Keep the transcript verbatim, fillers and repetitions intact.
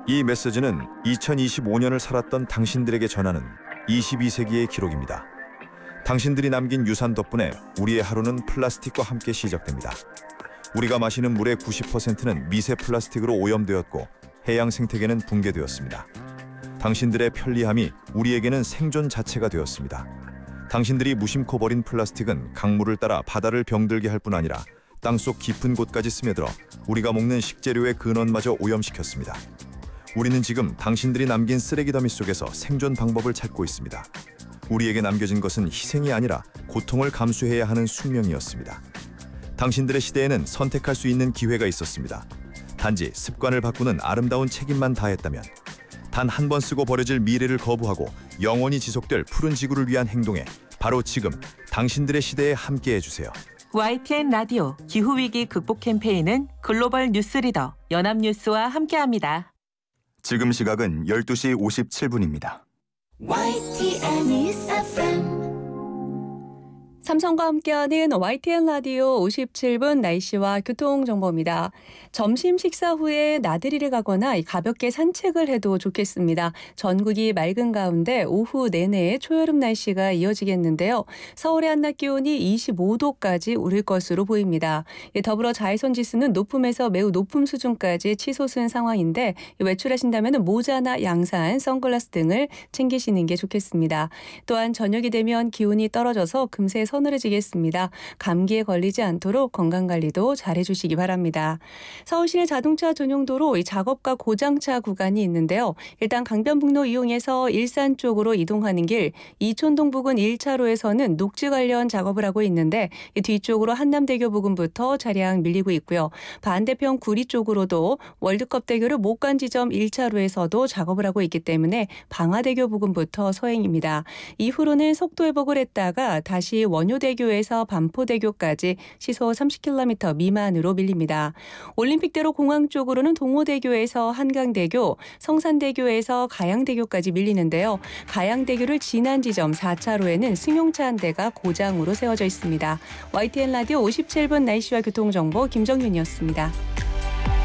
이 메시지는 이천이십오 년을 살았던 당신들에게 전하는 이십이 세기의 기록입니다. 당신들이 남긴 유산 덕분에 우리의 하루는 플라스틱과 함께 시작됩니다. 우리가 마시는 물의 구십 퍼센트는 미세 플라스틱으로 오염되었고 해양 생태계는 붕괴되었습니다. 당신들의 편리함이 우리에게는 생존 자체가 되었습니다. 당신들이 무심코 버린 플라스틱은 강물을 따라 바다를 병들게 할 뿐 아니라 땅속 깊은 곳까지 스며들어 우리가 먹는 식재료의 근원마저 오염시켰습니다. 우리는 지금 당신들이 남긴 쓰레기 더미 속에서 생존 방법을 찾고 있습니다. 우리에게 남겨진 것은 희생이 아니라 고통을 감수해야 하는 숙명이었습니다. 당신들의 시대에는 선택할 수 있는 기회가 있었습니다. 단지 습관을 바꾸는 아름다운 책임만 다했다면, 단 한 번 쓰고 버려질 미래를 거부하고 영원히 지속될 푸른 지구를 위한 행동에 바로 지금 당신들의 시대에 함께해 주세요. 와이티엔 라디오 기후위기 극복 캠페인은 글로벌 뉴스리더 연합뉴스와 함께합니다. 지금 시각은 열두 시 오십칠 분입니다. 와이티엔 News 에프엠. 삼성과 함께하는 와이티엔 라디오 오십칠 분 날씨와 교통정보입니다. 점심 식사 후에 나들이를 가거나 가볍게 산책을 해도 좋겠습니다. 전국이 맑은 가운데 오후 내내 초여름 날씨가 이어지겠는데요. 서울의 한낮 기온이 이십오 도까지 오를 것으로 보입니다. 더불어 자외선 지수는 높음에서 매우 높음 수준까지 치솟은 상황인데 외출하신다면 모자나 양산, 선글라스 등을 챙기시는 게 좋겠습니다. 또한 저녁이 되면 기온이 떨어져서 금세 서늘해지겠습니다. 감기에 걸리지 않도록 건강관리도 잘해주시기 바랍니다. 서울시내 자동차 전용도로 작업과 고장차 구간이 있는데요. 일단 강변북로 이용해서 일산 쪽으로 이동하는 길 이촌동 부근 일 차로에서는 녹지 관련 작업을 하고 있는데 뒤쪽으로 한남대교 부근부터 차량 밀리고 있고요. 반대편 구리 쪽으로도 월드컵대교를 못 간 지점 일 차로에서도 작업을 하고 있기 때문에 방화대교 부근부터 서행입니다. 이후로는 속도 회복을 했다가 다시 원효대교에서 반포대교까지 시속 삼십 킬로미터 미만으로 밀립니다. 올림픽대로 공항 쪽으로는 동호대교에서 한강대교, 성산대교에서 가양대교까지 밀리는데요. 가양대교를 지난 지점 사 차로에는 승용차 한 대가 고장으로 세워져 있습니다. 와이티엔 라디오 오십칠 분 날씨와 교통정보 김정윤이었습니다.